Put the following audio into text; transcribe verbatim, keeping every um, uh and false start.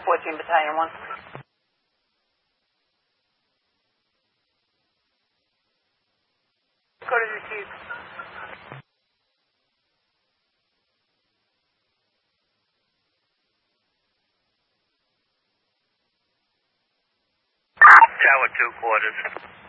fourteen Battalion one. Code is received. Tower two quarters.